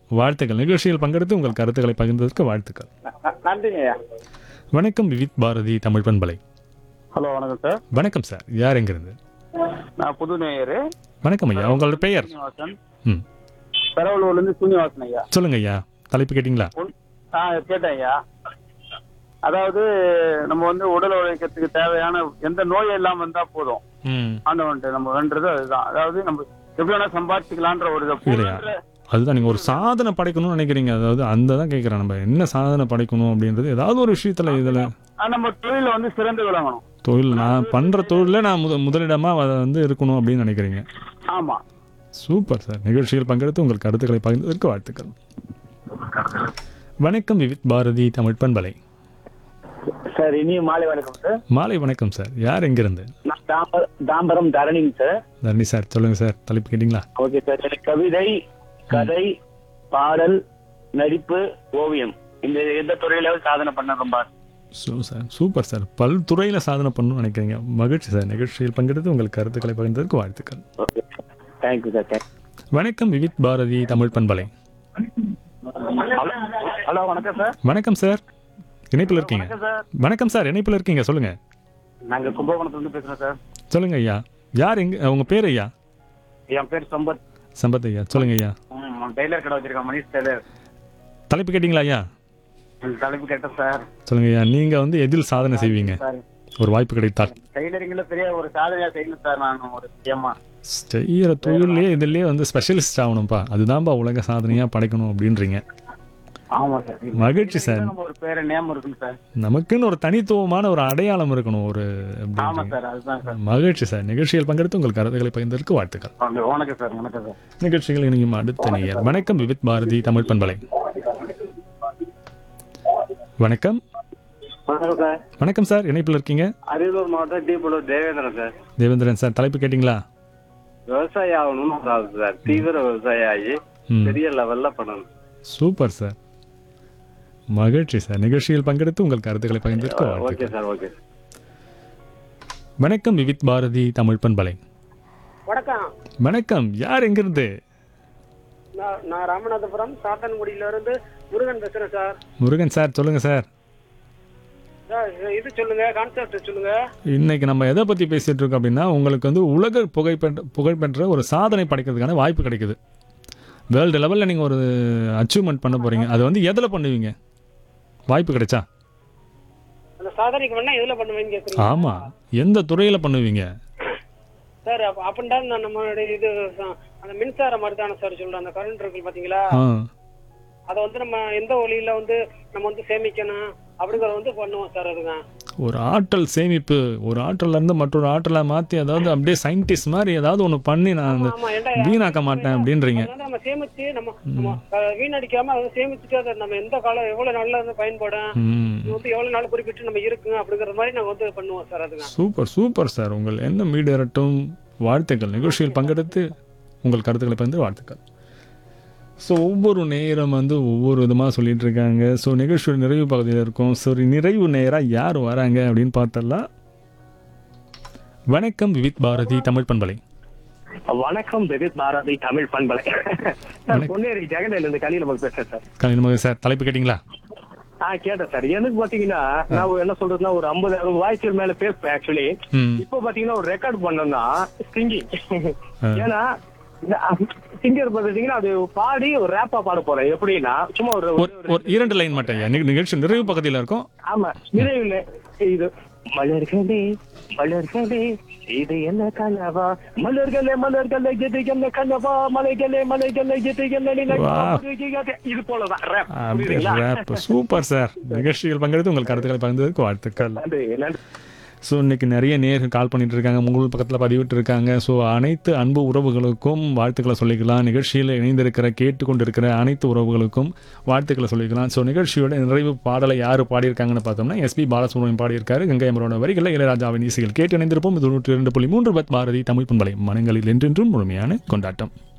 வாழ்த்துக்கள். நிகழ்ச்சியில் பங்கெடுத்து உங்கள் கருத்துக்களை பகிர்ந்ததற்கு வாழ்த்துக்கள். நன்றிங்க ஐயா. வணக்கம் விவித் பாரதி தமிழ் பண்பலை. ஹலோ, வணக்கம் சார். வணக்கம் சார். யார் எங்கிருந்து? நான் புது நேயரு. வணக்கம் ஐயா. உங்களோட பெயர்? சீனிவாசன். ம் பெரவலூர்லேருந்து சீனிவாசன் ஐயா. சொல்லுங்க ஐயா. தலைப்பு கேட்டிங்களா? கேட்டேன் ஐயா. அதாவது நம்ம வந்து உடல் உழைக்கிறதுக்கு தேவையான எந்த நோயும் இல்லாம இருந்தா போதும். ஆண்டவன்ட்டு நம்ம வேண்டது அதுதான். அதாவது நம்ம எப்படி வேணா சம்பாதிச்சுக்கலான்ற ஒரு இல்லையா? அதுதான் நீங்கள் ஒரு சாதனை படைக்கணும்னு நினைக்கிறீங்க. அதாவது அந்த தான் கேட்குறேன். நம்ம என்ன சாதனை படைக்கணும் அப்படின்றது ஏதாவது ஒரு விஷயத்தில் இதில் நம்ம தொழில வந்து சிறந்து விளங்கணும். தொழில் நான் பண்ணுற தொழிலில் நான் முதலிடமாக அதை வந்து இருக்கணும் அப்படின்னு நினைக்கிறீங்க. ஆமா. Super sir. நிகழ்ச்சியில் பங்கெடுத்து உங்கள் கருத்துக்களை பகிர்ந்ததற்கு வாழ்த்துக்கள். வணக்கம் விவித் பாரதி தமிழ் பண்பலை. சார், இனிய மாலை வணக்கம் சார். மாலை வணக்கம் சார். யார் எங்கிருந்து? தாம்பரம் தரணிங்க சார். தரணி சார். சொல்லுங்க சார். தலைப்பு கேட்டிங்களா? Okay sir. எனக்கு கவிதை, கதை, பாடல், நடிப்பு, ஓவியம் இந்த எந்த துறையில சாதனை பண்ண ரொம்ப சார். Super sir. பல்துறையில் சாதனை பண்ணணும்னு நினைக்கிறீங்க. மகிழ்ச்சி சார். நிகழ்ச்சியில் பங்கெடுத்து உங்கள் கருத்துக்களை பகிர்ந்ததற்கு வாழ்த்துக்கள். Thank you sir. வணக்கம் விவித் பாரதி தமிழ் பண்பலை. ஹலோ, வணக்கம் சார். வணக்கம் சார். இணைப்பில் இருக்கீங்க? வணக்கம் சார். இணைப்பில் இருக்கீங்க. சொல்லுங்க. நாங்க கும்பகோணத்துல இருந்து பேசுறோம் சார். சொல்லுங்க ஐயா. யார் எங்க உங்க பேர் ஐயா? என் பேர் சம்பத். சம்பத் ஐயா. சொல்லுங்க ஐயா. டெய்லர் கடை வச்சிருக்கேன், மணிஷ் டெய்லர். தலைப்பு கேட்டிங்களா ஐயா? தலைப்பு கேட்டேன் சார். சொல்லுங்க ஐயா. நீங்க வந்து எதில் சாதனை செய்வீங்க ஒரு வாய்ப்பு கிடைத்தால்? டெய்லரிங்ல பெரிய ஒரு சாதனையா செய்யணும் சார். நான் ஒரு முக்கியமா செய்யற தொழிலே இதுலயே வந்து ஸ்பெஷலிஸ்ட் ஆகணும்ப்பா. அதுதான்ப்பா உலக சாதனையா படைக்கணும் அப்படின்றீங்க. ஆமா சார். மகிழ்ச்சி சார். ஒரு பேர் நேம் இருக்குங்க சார். நமக்குன்னு ஒரு தனித்துவமான ஒரு அடையாளம் இருக்கணும். ஒரு ஆமா சார். அதுதான் சார். மகிழ்ச்சி சார். நிகழ்ச்சியில் பங்கெடுத்து உங்கள் கருத்துக்களை பகிர்ந்ததற்கு வாழ்த்துக்கள். வணக்கம் சார். வணக்கம் சார். நிகழ்ச்சிகள் இணையும் அடுத்த நேயர். வணக்கம் விவித் பாரதி தமிழ் பண்பலை. வணக்கம் வணக்கம். சார். வணக்கம் சார். இணைப்பில் இருக்கீங்க? அரியலூர் மாவட்டம் டீபுலூர் தேவேந்திரன் சார். தேவேந்திரன் சார். தலைப்பு கேட்டிங்களா? விவசாயி ஆகணும்னு சார். தீவிர விவசாயி ஆகி பெரிய லெவல்ல பண்ணணும். Super sir. மகிழ்ச்சி சார். நிகழ்ச்சியில் பங்கெடுத்து உங்கள் கருத்துக்களை பகிர்ந்ததற்கு ஓகே வாழ்த்துக்கள். சார். ஓகே. வணக்கம் விவித் பாரதி தமிழ் பண்பலை. வணக்கம். வணக்கம். யார் எங்கிருந்து? நான் ராமநாதபுரம் சாத்தன்குடியில இருந்து முருகன் பேசுறேன் சார். முருகன் சார். சொல்லுங்க சார். இது சொல்லுங்க, கான்செப்ட் சொல்லுங்க. இன்னைக்கு நம்ம எதை பத்தி பேசிட்டு இருக்கோம் அப்படின்னா, உங்களுக்கு வந்து உலக புகழ்பெற்ற ஒரு சாதனை படைக்கிறதுக்கான வாய்ப்பு கிடைக்குது. வேர்ல்டு லெவலில் நீங்கள் ஒரு அச்சீவ்மெண்ட் பண்ண போறீங்க. அது வந்து எதில் பண்ணுவீங்க வாய்ப்பு கிடைச்சா? அந்த சாதனைக்கு வேணா எதுல பண்ணுவீங்க கேக்குறீங்க? ஆமா. எந்த துறையில பண்ணுவீங்க சார்? அப்படின்னா நம்மளுடைய இது அந்த மின்சார மாதிரி தானே சார் சொல்றேன். அந்த கரண்ட் இருக்கு பாத்தீங்களா, அதை வந்து நம்ம எந்த வழியில வந்து நம்ம வந்து சேமிக்கணும் அப்படிங்கறத வந்து பண்ணுவோம் சார். அதுங்க ஒரு ஆற்றல் சேமிப்பு, ஒரு ஆற்றல்ல இருந்து மற்றொரு ஆற்றலை மாற்றி, அதாவது அப்படியே சயின்டிஸ்ட் மாதிரி ஏதாவது ஒன்று பண்ணி நான் வீணாக்க மாட்டேன் அப்படின்றீங்க. நம்ம சேமிச்சு நம்ம வீணடிக்காம அதை சேமிச்சுட்டு அதை நம்ம எந்த காலம் எவ்வளவு நாள்ல இருந்து பயன்படும், வந்து எவ்வளவு நாள் குறிப்பிட்டு நம்ம இருக்குங்க அப்படிங்கிற மாதிரி நாங்க வந்து பண்ணுவோம் சார். அதுங்க சூப்பர் சூப்பர் சார். உங்கள் எண்ணம் ஈடேறட்டும். வாழ்த்துக்கள். நிகழ்ச்சியில் பங்கெடுத்து உங்கள் கருத்துக்களை பகிர்ந்து வாழ்த்துக்கள். ஸோ ஒவ்வொரு நேரம் வந்து ஒவ்வொரு விதமாக சொல்லிட்டு இருக்காங்க. ஸோ நிகழ்ச்சியோட நிறைவு பகுதியில் இருக்கும். ஸோ நிறைவு நேராக யார் வராங்க அப்படின்னு பார்த்தலாம். வணக்கம் விவித் பாரதி தமிழ் பண்பலை. வணக்கம் விவித் பாரதி தமிழ் பண்பலை. பொன்னேரி ஜெகனில இருந்து கலியமகன் பேசுறேன் சார். கலியமகன் சார். தலைப்பு கேட்டிங்களா? கேட்டேன் சார். எனக்கு பாத்தீங்கன்னா நான் என்ன சொல்றதுன்னா ஒரு 50 வாய்ஸ் மேல பேசுவேன் ஆக்சுவலி. இப்போ பாத்தீங்கன்னா ஒரு ரெக்கார்ட் பண்ணோம்னா சிங்கிங். ஏன்னா சிங்கர் பாத்தீங்கன்னா அது பாடி ஒரு ரேப்பா பாட போறேன். எப்படின்னா சும்மா ஒரு 2 லைன் மட்டும். நிகழ்ச்சி நிறைவு பக்கத்தில் இருக்கும். ஆமா, நிறைவுல இது மலர்களே மலர்களே இது என்ன கனவா, மலர்களே மலர்களே இது என்ன கனவா, மலைகளே மலைகளே இது என்ன, இது போலதான் ரேப். Super sir. நிகழ்ச்சிகள் பங்கெடுத்து உங்கள் கருத்துக்களை பகிர்ந்ததற்கு வாழ்த்துக்கள். நன்றி. ஸோ இன்றைக்கி நிறைய நேர்கள் கால் பண்ணிகிட்டு இருக்காங்க, உங்கள் பக்கத்தில் பதிவிட்டு இருக்காங்க. ஸோ அனைத்து அன்பு உறவுகளுக்கும் வாழ்த்துக்களை சொல்லிக்கலாம். நிகழ்ச்சியில் இணைந்திருக்கிற கேட்டுக்கொண்டிருக்கிற அனைத்து உறவுகளுக்கும் வாழ்த்துக்களை சொல்லிக்கலாம். ஸோ நிகழ்ச்சியோட நிறைவு பாடலை யார் பாடியிருக்காங்கன்னு பார்த்தோம்னா எஸ்பி பாலசுப்ரமணியம் பாடியிருக்காரு. கங்கை அமரோட வரிகளில் இளையராஜாவின் இசையில் கேட்டு இணைந்திருப்போம். இது 102.3 பாரதி தமிழ் பண்பலை. மனங்களில் என்றென்றும் முழுமையான கொண்டாட்டம்.